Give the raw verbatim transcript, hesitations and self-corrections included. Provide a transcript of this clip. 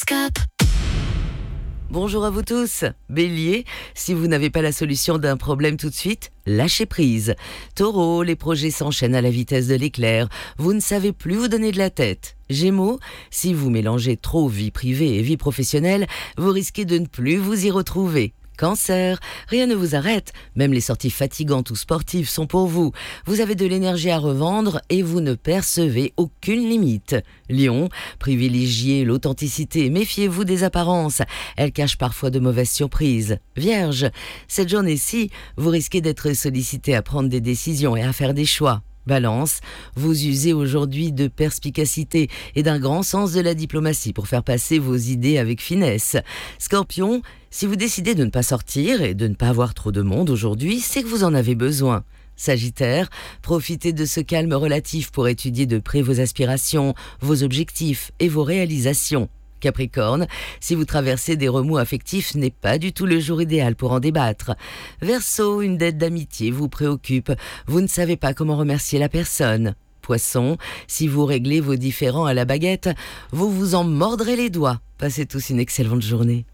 L'horoscope. Bonjour à vous tous. Bélier, si vous n'avez pas la solution d'un problème tout de suite, lâchez prise. Taureau, les projets s'enchaînent à la vitesse de l'éclair. Vous ne savez plus vous donner de la tête. Gémeaux, si vous mélangez trop vie privée et vie professionnelle, vous risquez de ne plus vous y retrouver. Cancer, rien ne vous arrête, même les sorties fatigantes ou sportives sont pour vous. Vous avez de l'énergie à revendre et vous ne percevez aucune limite. Lion, privilégiez l'authenticité, méfiez-vous des apparences, elles cachent parfois de mauvaises surprises. Vierge, cette journée-ci, vous risquez d'être sollicité à prendre des décisions et à faire des choix. Balance, vous usez aujourd'hui de perspicacité et d'un grand sens de la diplomatie pour faire passer vos idées avec finesse. Scorpion, si vous décidez de ne pas sortir et de ne pas avoir trop de monde aujourd'hui, c'est que vous en avez besoin. Sagittaire, profitez de ce calme relatif pour étudier de près vos aspirations, vos objectifs et vos réalisations. Capricorne, si vous traversez des remous affectifs, ce n'est pas du tout le jour idéal pour en débattre. Verseau, une dette d'amitié vous préoccupe. Vous ne savez pas comment remercier la personne. Poisson, si vous réglez vos différends à la baguette, vous vous en mordrez les doigts. Passez tous une excellente journée.